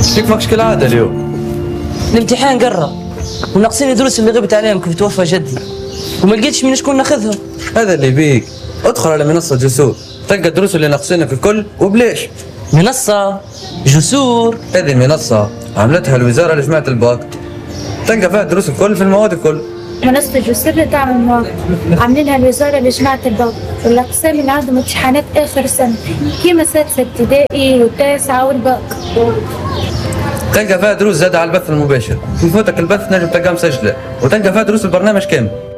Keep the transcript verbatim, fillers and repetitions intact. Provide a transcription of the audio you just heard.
كيف ماكش كالعادة اليوم؟ الامتحان قرب وناقصين الدروس اللي غبت عليهم كيف توفى جدي وما لقيتش من شكون ناخذهم. هذا اللي بيك، ادخل على منصة جسور تلقى الدروس اللي ناقصينك الكل وبليش. منصة جسور؟ هذه منصة عملتها الوزارة لجماعة الباك، تلقى فيها الدروس الكل في المواد الكل. منصة جسور اللي تعمل مواقع عاملينها الوزارة لجماعة الباك والأقسام اللي عندهم امتحانات آخر سنة كيما سادسة ابتدائي والتاسعة والباك. تلقى فيها دروس زادة على البث المباشر، يفوتك البث نجم تلقاه مسجلة وتلقى فيها دروس البرنامج كامل.